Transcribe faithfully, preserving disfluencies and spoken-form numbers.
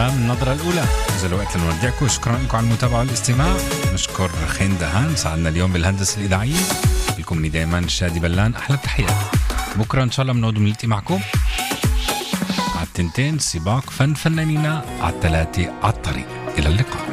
انتهى من النظرة الأولى. إذا الوقت لنودعكم. شكرا لكم على المتابعة والاستماع. نشكر خين دهان ساعدنا اليوم بالهندسة الإذاعية. لكم مني دائما شادي بلان. أحلى التحيات. بكرة إن شاء الله بنعود بنلتقي معكم على التنتين. سباق فن فنانينا على الثلاثة على الطريق. إلى اللقاء.